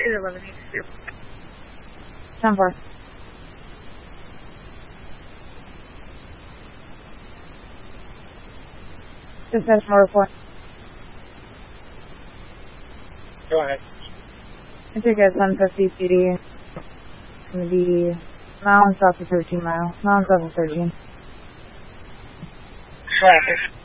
1182. 10-4. Dispatch motor 4. Go ahead. I take it 750 CD. It's going to be miles south of 13 miles. Miles south of 13. Traffic.